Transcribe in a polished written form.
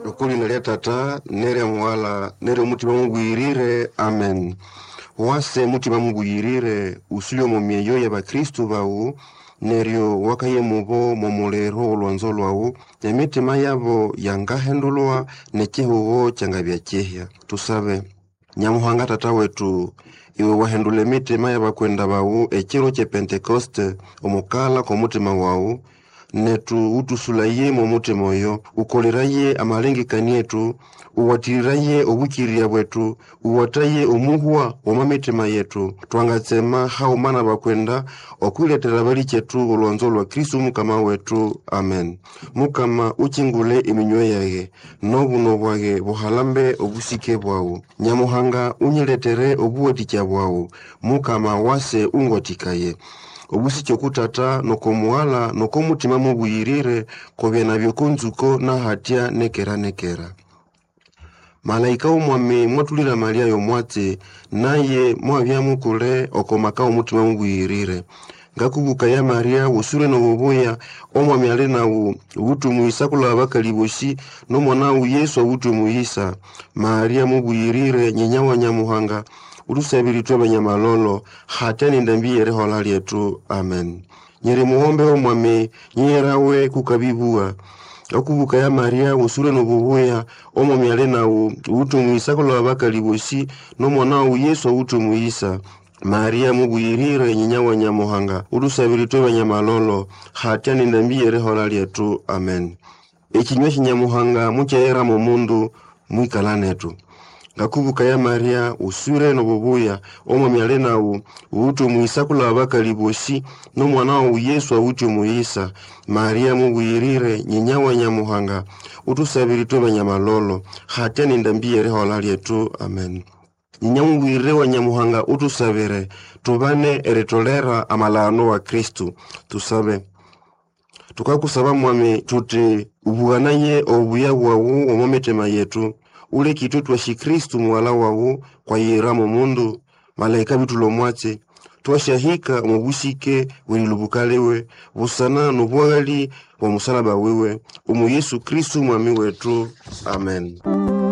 Ukuli nalia tata, nere mwala, nere mutima mungu irire, amen. Wase mutima mungu irire, usilio momieyo ya bakristu bau, nerio wakaye mubo momolero olwanzolo au, ya mitima yabo yangahendulwa nechehugo changabia chehya. Tusabe, nyamuhanga tata wetu, iwe wahendule mitima yaba kwenda bau, echiro che Pentekoste, omukala kwa mutima wau, netu utusulaye mu mutima oyo, ukoleraye amalengekani yetu, uwatiriraye obukiria bwetu, uwataye omuhwa wamamitima yetu, twangatsema haumana bakwenda okuletera bali chetu olwanzo lwa Kristu mukama wetu, amen. Mukama uchingule iminywe yage, nobuno bwage buhalambe obusike bwawu, nyamuhanga unyiletere obuwatikya bwawu, mukama wase ungotikaye. Obusicho kutata nokomuala nokomutima mubuyirire kobya nabyo konzuko na hatya nekera. Malaika umwami mwatulira Maria yomwate naye mwabya mukule okomaka umutima mubuyirire. Ngakubuka ya Maria usure no bubuya omwami ale nawo ubutumuisa kula abakaliboshi no mwana Yesu ubutumuisa. Maria mubuyirire nyenyawa nyamuhanga urusabiri twabanyamalolo hatani ndambiye rehola lyetu, amen. Nyeri muombe omwami nyerawe kukabibua okubuka ya Maria usure no bubuya omwami ale nawo ubutumuisa kula abakaliboshi no mwana Yesu ubutumuisa. Maria mubuyirire nyenyawa nyamuhanga urusabiri twabanyamalolo hatani ndambiye rehola lyetu, amen. Ekinywa kinyamuhanga mukyera mu mundu mwikalanetu. Ngakubuka ya Maria usure no bubuya omwami ale nawo ubutumuisa kula abakaliboshi no mwana Yesu ubutumuisa. Maria mubuyirire nyenyawa nyamuhanga utusabiri twabanyamalolo hatani ndambiye rehola lyetu, amen. Nyamubuyirire wa nyamuhanga utusabire tubane eritolera amalano wa Kristu. Tusabe. Tukakusaba mwami tuti ubuanaye obuya bwawu omumitima yetu, ule kitu twashi Kristu mwala wawu kwa yera mu mundu, malaika bitulo mwate twashahika omubusike wililubukalewe busana nubwagali wa musalaba wewe umu Yesu Kristu mwami wetu, amen.